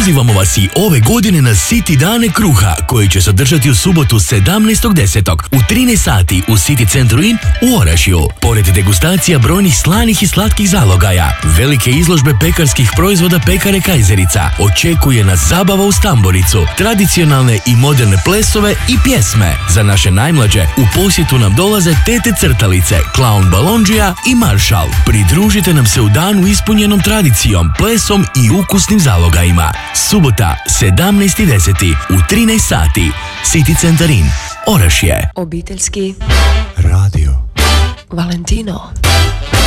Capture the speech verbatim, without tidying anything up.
Pozivamo vas i ove godine na City dane kruha, koji će se održati u subotu sedamnaestog desetog u trinaest sati u City centru In u Orašju. Pored degustacija brojnih slanih i slatkih zalogaja, velike izložbe pekarskih proizvoda pekare Kajzerica, očekuje nas zabava u Stamboricu, tradicionalne i moderne plesove i pjesme. Za naše najmlađe u posjetu nam dolaze tete crtalice, klaun Balondžija i Maršal. Pridružite nam se u danu ispunjenom tradicijom, plesom i ukusnim zalogajima. Subota, sedamnaesti deseti u trinaest sati. City centar In, Orašje. Obiteljski radio Valentino.